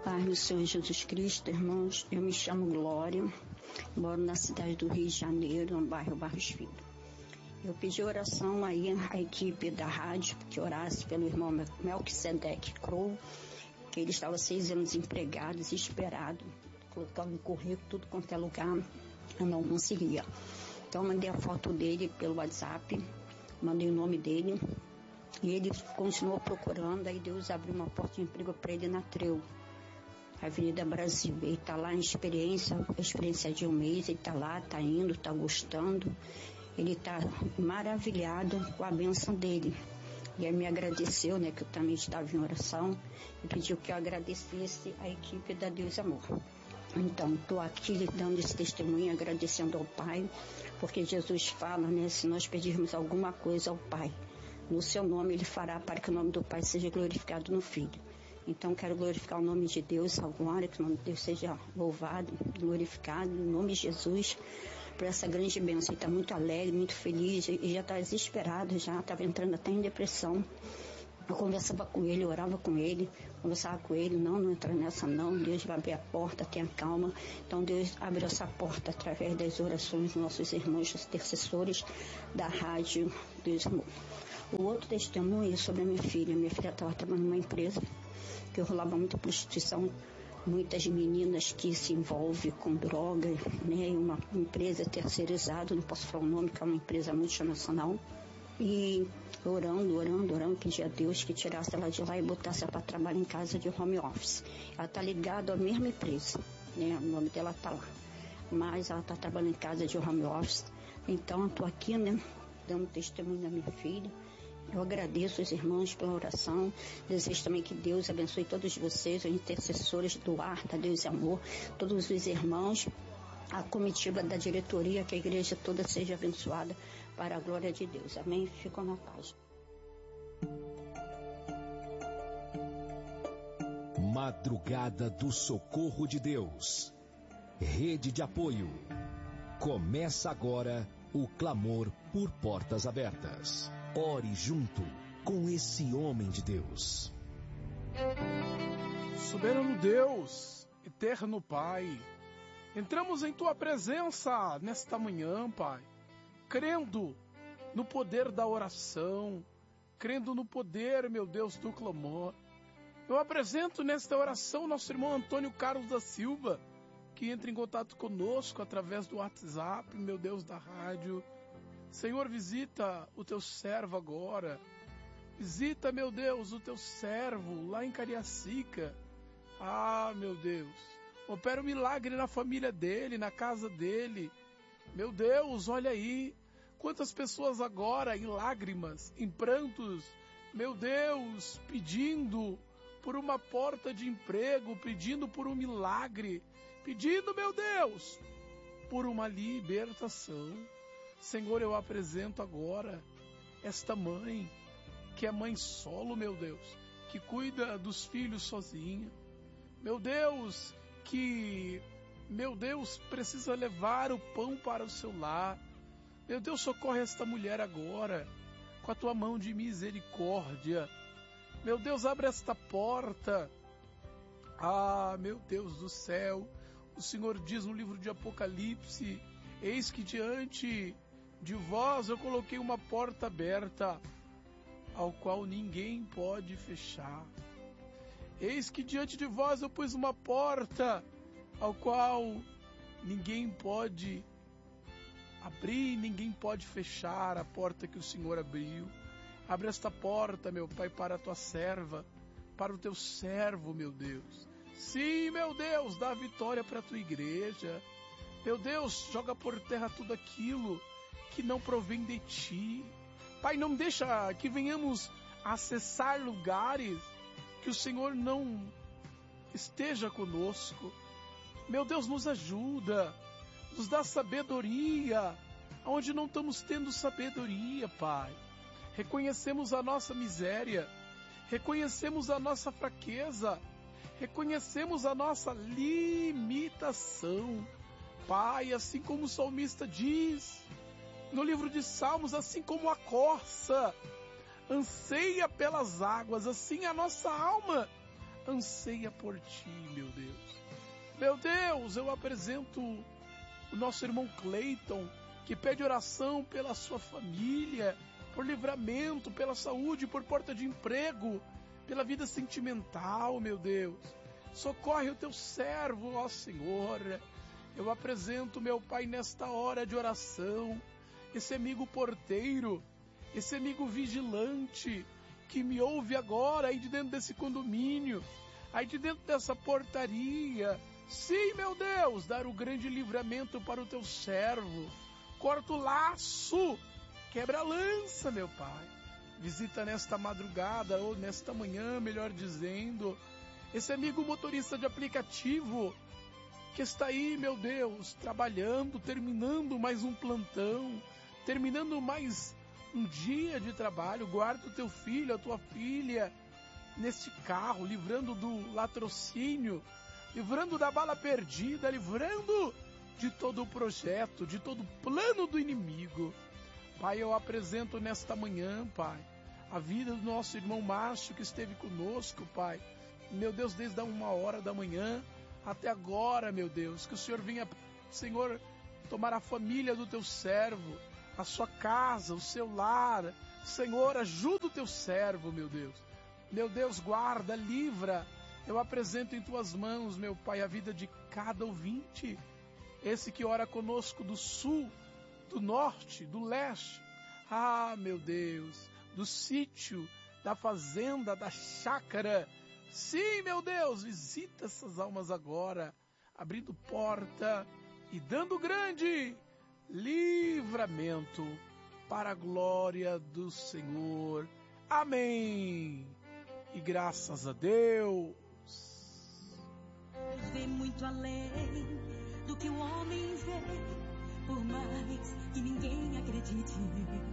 Pai do Senhor Jesus Cristo, irmãos, eu me chamo Glória, moro na cidade do Rio de Janeiro, no bairro Barros Filho. Eu pedi oração aí à equipe da rádio, que orasse pelo irmão Melquisedeque Crow, que ele estava 6 anos desempregado, desesperado, colocando no currículo, tudo quanto é lugar, eu não conseguia. Então eu mandei a foto dele pelo WhatsApp, mandei o nome dele, e ele continuou procurando, aí Deus abriu uma porta de emprego para ele na Treu, Avenida Brasil. Ele está lá em experiência de 1 mês, ele está lá, está indo, está gostando, ele está maravilhado com a bênção dele. E aí me agradeceu, que eu também estava em oração, e pediu que eu agradecesse a equipe da Deus Amor. Então, estou aqui dando esse testemunho, agradecendo ao Pai, porque Jesus fala, se nós pedirmos alguma coisa ao Pai, no seu nome Ele fará para que o nome do Pai seja glorificado no Filho. Então, quero glorificar o nome de Deus agora, que o nome de Deus seja louvado, glorificado, em nome de Jesus, por essa grande bênção. Ele está muito alegre, muito feliz, e já está desesperado, já estava entrando até em depressão. Eu conversava com ele, orava com ele, não entra nessa não, Deus vai abrir a porta, tenha calma. Então Deus abriu essa porta através das orações dos nossos irmãos, os intercessores da rádio Deus Amor. O outro testemunho é sobre a minha filha. Minha filha estava trabalhando numa empresa que rolava muita prostituição, muitas meninas que se envolvem com droga, uma empresa terceirizada, não posso falar o nome, que é uma empresa multinacional. E orando, pedi a Deus que tirasse ela de lá e botasse ela para trabalhar em casa de home office. Ela está ligada à mesma empresa, o nome dela está lá, mas ela está trabalhando em casa de home office. Então eu estou aqui, dando testemunho da minha filha. Eu agradeço os irmãos pela oração, desejo também que Deus abençoe todos vocês, os intercessores do Arca, Deus e Amor, todos os irmãos, a comitiva da diretoria, que a igreja toda seja abençoada para a glória de Deus. Amém? Ficam na paz. Madrugada do Socorro de Deus. Rede de apoio. Começa agora o clamor por portas abertas. Ore junto com esse homem de Deus. Soberano Deus, eterno Pai, entramos em Tua presença nesta manhã, Pai, crendo no poder da oração, crendo no poder, meu Deus, do clamor. Eu apresento nesta oração nosso irmão Antônio Carlos da Silva, que entra em contato conosco através do WhatsApp, meu Deus, da rádio. Senhor, visita o Teu servo agora. Visita, meu Deus, o Teu servo lá em Cariacica. Ah, meu Deus, opera um milagre na família dele, na casa dele. Meu Deus, olha aí, quantas pessoas agora em lágrimas, em prantos, meu Deus, pedindo por uma porta de emprego, pedindo por um milagre, pedindo, meu Deus, por uma libertação. Senhor, eu apresento agora esta mãe, que é mãe solo, meu Deus, que cuida dos filhos sozinha. Meu Deus, que, meu Deus, precisa levar o pão para o seu lar. Meu Deus, socorre esta mulher agora, com a Tua mão de misericórdia. Meu Deus, abre esta porta. Ah, meu Deus do céu, o Senhor diz no livro de Apocalipse: eis que diante de vós eu coloquei uma porta aberta, ao qual ninguém pode fechar. Eis que diante de vós eu pus uma porta, ao qual ninguém pode abrir, ninguém pode fechar a porta que o Senhor abriu. Abre esta porta, meu Pai, para a Tua serva, para o Teu servo, meu Deus. Sim, meu Deus, dá a vitória para a Tua igreja. Meu Deus, joga por terra tudo aquilo que não provém de Ti. Pai, não deixa que venhamos acessar lugares que o Senhor não esteja conosco. Meu Deus, nos ajuda, nos dá sabedoria, onde não estamos tendo sabedoria, Pai. Reconhecemos a nossa miséria, reconhecemos a nossa fraqueza, reconhecemos a nossa limitação. Pai, assim como o salmista diz no livro de Salmos, assim como a corça anseia pelas águas, assim a nossa alma anseia por ti, meu Deus. Meu Deus, eu apresento o nosso irmão Cleiton, que pede oração pela sua família, por livramento, pela saúde, por porta de emprego, pela vida sentimental, meu Deus. Socorre o teu servo, ó Senhor. Eu apresento, meu Pai, nesta hora de oração, esse amigo porteiro, esse amigo vigilante, que me ouve agora aí de dentro desse condomínio, aí de dentro dessa portaria. Sim, meu Deus, dar o grande livramento para o teu servo. Corta o laço, quebra a lança, meu Pai. Visita nesta madrugada, ou nesta manhã, melhor dizendo, esse amigo motorista de aplicativo, que está aí, meu Deus, trabalhando, terminando mais um plantão, terminando mais um dia de trabalho. Guarda o teu filho, a tua filha, neste carro, livrando do latrocínio, livrando da bala perdida, livrando de todo o projeto, de todo o plano do inimigo. Pai, eu apresento nesta manhã, Pai, a vida do nosso irmão Márcio, que esteve conosco, Pai. Meu Deus, desde a 1h da manhã até agora, meu Deus, que o Senhor venha, Senhor, tomar a família do teu servo, a sua casa, o seu lar. Senhor, ajuda o teu servo, meu Deus. Meu Deus, guarda, livra. Eu apresento em tuas mãos, meu Pai, a vida de cada ouvinte. Esse que ora conosco do sul, do norte, do leste. Ah, meu Deus, do sítio, da fazenda, da chácara. Sim, meu Deus, visita essas almas agora, abrindo porta e dando grande livramento para a glória do Senhor. Amém. E graças a Deus. Vê muito além do que o homem vê, por mais que ninguém acredite.